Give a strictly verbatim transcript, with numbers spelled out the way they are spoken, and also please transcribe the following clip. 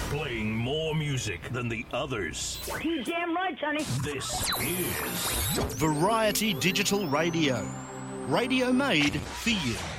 Playing more music than the others. You damn right, Sonny. This is Variety Digital Radio. Radio made for you.